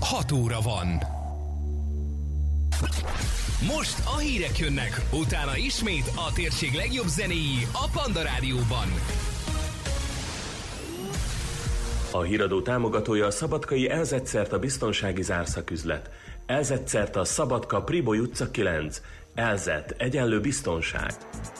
6 óra van. Most a hírek jönnek, utána ismét a térség legjobb zenéi a Panda Rádióban. A híradó támogatója a szabadkai Elzett-Szerta biztonsági zárszaküzlet. Elzett-Szerta Szabadka Priboly utca 9. Elzett egyenlő biztonság.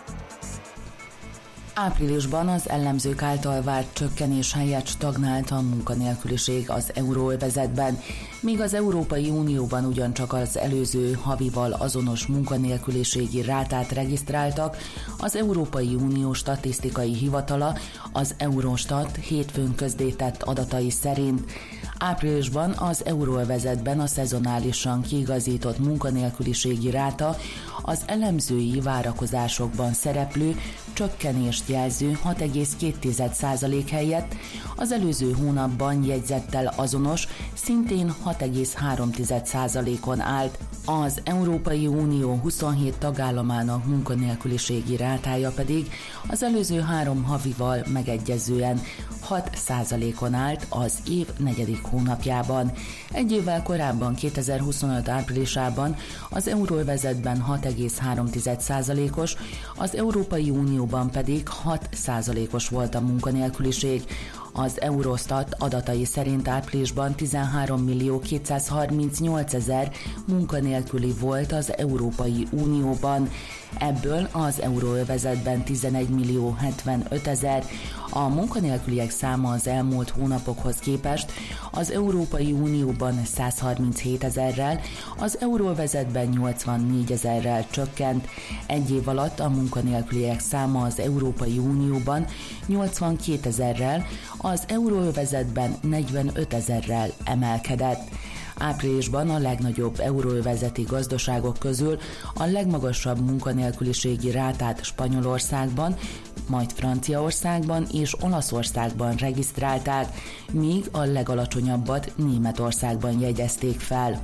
Áprilisban az ellenzők által várt csökkenés helyett stagnált a munkanélküliség az euróövezetben, míg az Európai Unióban ugyancsak az előző havival azonos munkanélküliségi rátát regisztráltak. Az Európai Unió statisztikai hivatala, az Eurostat hétfőn közzétett adatai szerint áprilisban az euróövezetben a szezonálisan kiigazított munkanélküliségi ráta az elemzői várakozásokban szereplő csökkenést jelző 6,2% helyett az előző hónapban jegyzettel azonos, szintén 6,3%-on állt. Az Európai Unió 27 tagállamának munkanélküliségi rátája pedig az előző 3 havival megegyezően 6%-on állt az év 4. hónapjában. Egy évvel korábban, 2025 áprilisában az euróövezetben 6,3%-os, az Európai Unióban pedig 6%-os volt a munkanélküliség. Az Eurostat adatai szerint áprilisban 13.238.000 munkanélküli volt az Európai Unióban. Ebből az euróövezetben 11.075.000. A munkanélküliek száma az elmúlt hónapokhoz képest az Európai Unióban 137.000-rel, az euróövezetben 84.000-rel csökkent. Egy év alatt a munkanélküliek száma az Európai Unióban 82.000-rel, az euróövezetben 45.000-rel emelkedett. Áprilisban a legnagyobb euróövezeti gazdaságok közül a legmagasabb munkanélküliségi rátát Spanyolországban, majd Franciaországban és Olaszországban regisztrálták, míg a legalacsonyabbat Németországban jegyezték fel.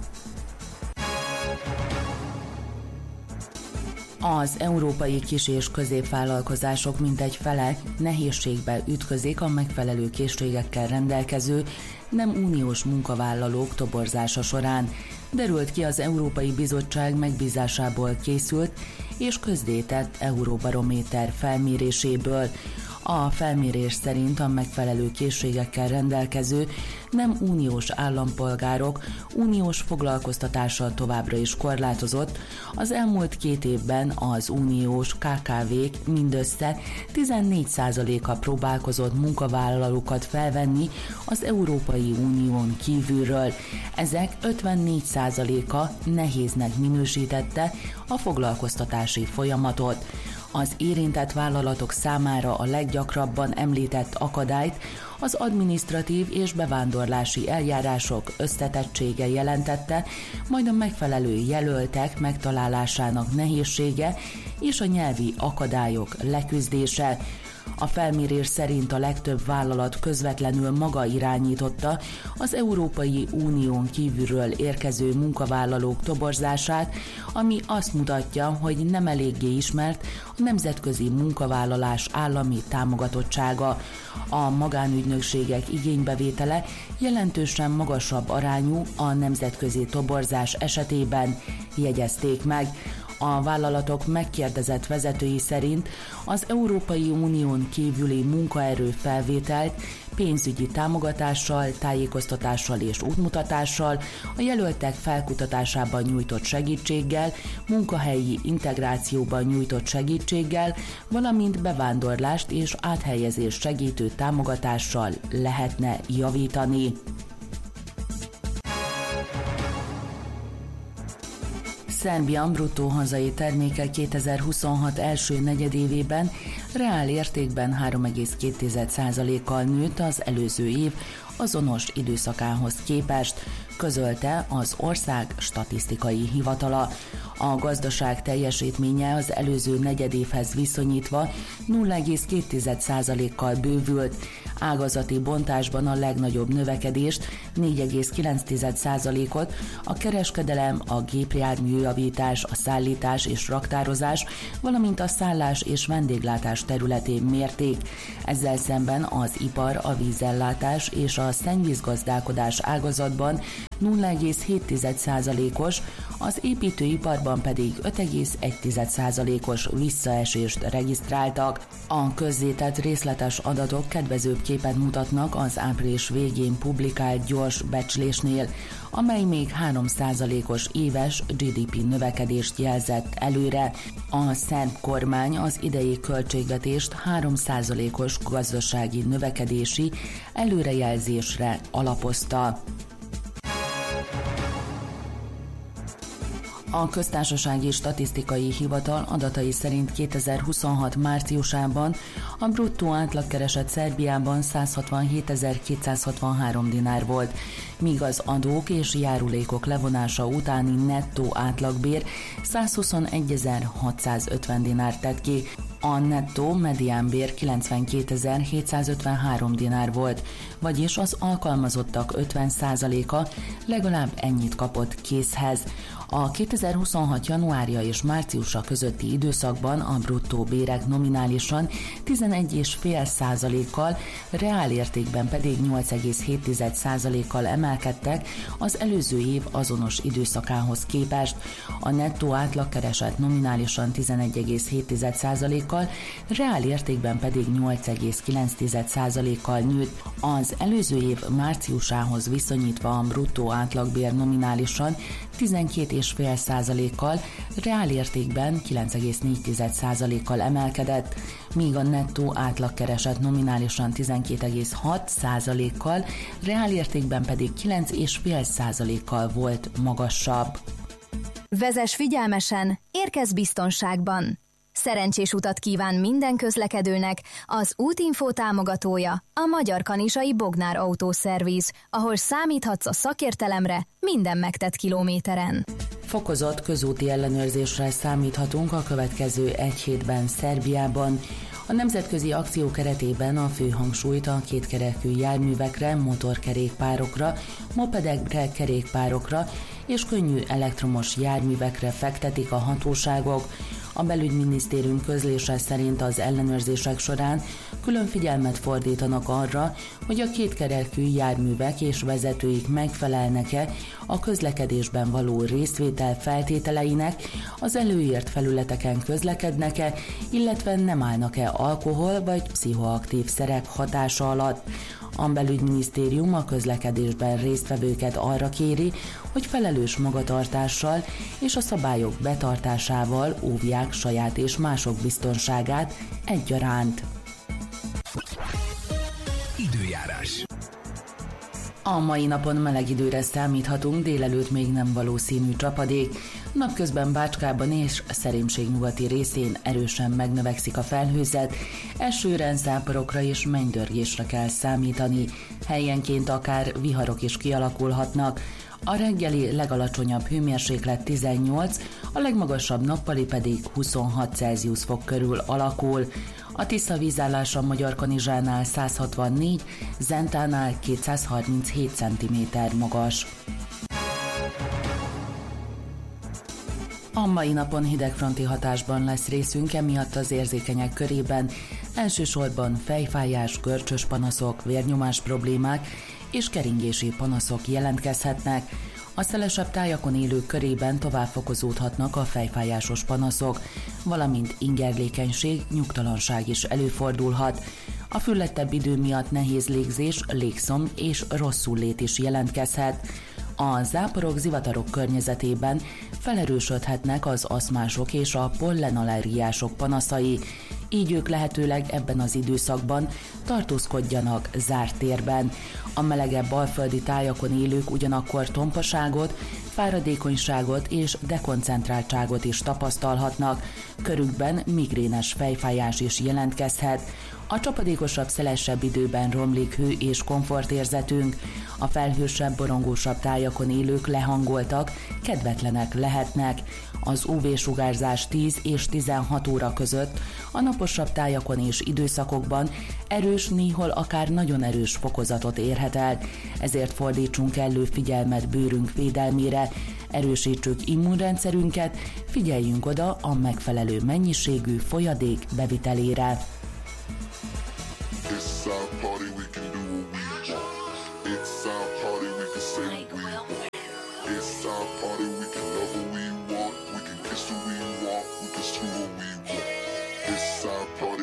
Az európai kis- és középvállalkozások mintegy fele nehézségbe ütközik a megfelelő készségekkel rendelkező nem uniós munkavállalók toborzása során, derült ki az Európai Bizottság megbízásából készült és közzétett Euróbarométer felméréséből. A felmérés szerint a megfelelő készségekkel rendelkező nem uniós állampolgárok uniós foglalkoztatása továbbra is korlátozott. Az elmúlt 2 évben az uniós KKV-k mindössze 14%-a próbálkozott munkavállalókat felvenni az Európai Unión kívülről. Ezek 54%-a nehéznek minősítette a foglalkoztatási folyamatot. Az érintett vállalatok számára a leggyakrabban említett akadályt az adminisztratív és bevándorlási eljárások összetettsége jelentette, majd a megfelelő jelöltek megtalálásának nehézsége és a nyelvi akadályok leküzdése. A felmérés szerint a legtöbb vállalat közvetlenül maga irányította az Európai Unión kívülről érkező munkavállalók toborzását, ami azt mutatja, hogy nem eléggé ismert a nemzetközi munkavállalás állami támogatottsága. A magánügynökségek igénybevétele jelentősen magasabb arányú a nemzetközi toborzás esetében, jegyezték meg. A vállalatok megkérdezett vezetői szerint az Európai Unión kívüli munkaerő felvételt pénzügyi támogatással, tájékoztatással és útmutatással, a jelöltek felkutatásában nyújtott segítséggel, munkahelyi integrációban nyújtott segítséggel, valamint bevándorlást és áthelyezést segítő támogatással lehetne javítani. Szerbia bruttó hazai terméke 2026 első negyedévében reál értékben 3,2%-kal nőtt az előző év azonos időszakához képest, közölte az ország statisztikai hivatala. A gazdaság teljesítménye az előző negyedévhez viszonyítva 0,2%-kal bővült. Ágazati bontásban a legnagyobb növekedést, 4,9%-ot a kereskedelem, a gépjárműjavítás, a szállítás és raktározás, valamint a szállás és vendéglátás területén mérték. Ezzel szemben az ipar, a vízellátás és a szennyvízgazdálkodás ágazatban 0,7%-os, az építőiparban pedig 5,1%-os visszaesést regisztráltak. A közzétett részletes adatok kedvezőbb képet mutatnak az április végén publikált gyors becslésnél, amely még 3%-os éves GDP növekedést jelzett előre. A szerb kormány az idei költségvetést 3%-os gazdasági növekedési előrejelzésre alapozta. A Köztársasági Statisztikai Hivatal adatai szerint 2026 márciusában a bruttó átlagkereset Szerbiában 167.263 dinár volt, míg az adók és járulékok levonása utáni nettó átlagbér 121.650 dinár tett ki. A nettó mediánbér 92.753 dinár volt, vagyis az alkalmazottak 50%-a legalább ennyit kapott készhez. A 2026. januárja és márciusa közötti időszakban a bruttó bérek nominálisan 11,5%-kal, reálértékben pedig 8,7%-kal emelkedtek az előző év azonos időszakához képest. A nettó átlagkereset nominálisan 11,7%-kal, reálértékben pedig 8,9%-kal nőtt. Az előző év márciusához viszonyítva a bruttó átlagbér nominálisan 12,5%-kal, reálértékben 9,4%-kal emelkedett, míg a nettó átlagkereset nominálisan 12,6%-kal, reálértékben pedig 9,5%-kal volt magasabb. Vezess figyelmesen, érkezz biztonságban! Szerencsés utat kíván minden közlekedőnek az Útinfo támogatója, a Magyar Kanizsai Bognár Autószerviz, ahol számíthatsz a szakértelemre minden megtett kilométeren. Fokozott közúti ellenőrzésre számíthatunk a következő egy hétben Szerbiában. A nemzetközi akció keretében a fő hangsúlyt a kétkerekű járművekre, motorkerékpárokra, mopedekre, kerékpárokra és könnyű elektromos járművekre fektetik a hatóságok. A belügyminisztérium közlése szerint az ellenőrzések során külön figyelmet fordítanak arra, hogy a kétkerekű járművek és vezetőik megfelelnek-e a közlekedésben való részvétel feltételeinek, az előírt felületeken közlekednek-e, illetve nem állnak-e alkohol vagy pszichoaktív szerek hatása alatt. A belügyminisztérium a közlekedésben résztvevőket arra kéri, hogy felelős magatartással és a szabályok betartásával óvják saját és mások biztonságát egyaránt. Időjárás. A mai napon meleg időre számíthatunk, délelőtt még nem valószínű csapadék. Napközben Bácskában és Szerémség nyugati részén erősen megnövekszik a felhőzet, esőre, záporokra és mennydörgésre kell számítani. Helyenként akár viharok is kialakulhatnak. A reggeli legalacsonyabb hőmérséklet 18, a legmagasabb nappali pedig 26 Celsius fok körül alakul. A Tisza vízállása Magyarkanizsánál 164, Zentánál 237 cm magas. A mai napon hidegfronti hatásban lesz részünk, emiatt az érzékenyek körében elsősorban fejfájás, görcsös panaszok, vérnyomás problémák és keringési panaszok jelentkezhetnek. A szelesebb tájakon élők körében tovább fokozódhatnak a fejfájásos panaszok, valamint ingerlékenység, nyugtalanság is előfordulhat. A füllettebb idő miatt nehéz légzés, légszomj és rosszullét is jelentkezhet. A záporok, zivatarok környezetében felerősödhetnek az aszmások és a pollenallergiások panaszai, így ők lehetőleg ebben az időszakban tartózkodjanak zárt térben. A melegebb alföldi tájakon élők ugyanakkor tompaságot, fáradékonyságot és dekoncentráltságot is tapasztalhatnak, körükben migrénes fejfájás is jelentkezhet. A csapadékosabb, szelesebb időben romlik hő és komfortérzetünk. A felhősebb, borongósabb tájakon élők lehangoltak, kedvetlenek lehetnek. Az UV-sugárzás 10 és 16 óra között a naposabb tájakon és időszakokban erős, néhol akár nagyon erős fokozatot érhet el. Ezért fordítsunk kellő figyelmet bőrünk védelmére, erősítsük immunrendszerünket, figyeljünk oda a megfelelő mennyiségű folyadék bevitelére. up on